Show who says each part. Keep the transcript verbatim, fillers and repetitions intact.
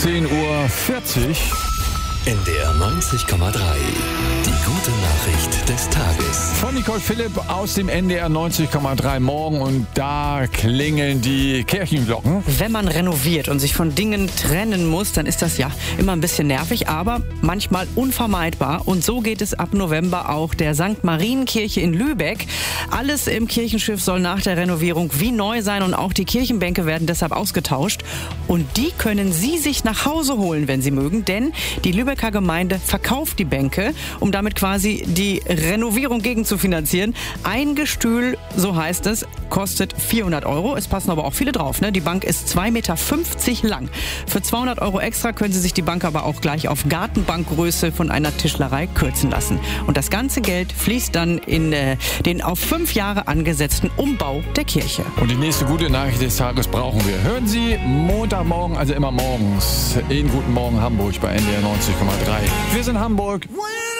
Speaker 1: zehn Uhr vierzig.
Speaker 2: N D R neunzig Komma drei. Die gute Nachricht des Tages.
Speaker 1: Von Nicole Philipp aus dem N D R neunzig Komma drei morgen, und da klingeln die Kirchenglocken.
Speaker 3: Wenn man renoviert und sich von Dingen trennen muss, dann ist das ja immer ein bisschen nervig, aber manchmal unvermeidbar. Und so geht es ab November auch der Sankt Marienkirche in Lübeck. Alles im Kirchenschiff soll nach der Renovierung wie neu sein, und auch die Kirchenbänke werden deshalb ausgetauscht. Und die können Sie sich nach Hause holen, wenn Sie mögen, denn die Lübecker Gemeinde verkauft die Bänke, um damit quasi die Renovierung gegenzufinanzieren. Ein Gestühl, so heißt es, kostet vierhundert Euro. Es passen aber auch viele drauf, ne? Die Bank ist zwei Komma fünfzig Meter lang. Für zweihundert Euro extra können Sie sich die Bank aber auch gleich auf Gartenbankgröße von einer Tischlerei kürzen lassen. Und das ganze Geld fließt dann in äh, den auf fünf Jahre angesetzten Umbau der Kirche.
Speaker 1: Und die nächste gute Nachricht des Tages brauchen wir. Hören Sie Montagmorgen, also immer morgens, in Guten Morgen Hamburg bei N D R neunzig Komma drei. Wir sind Hamburg.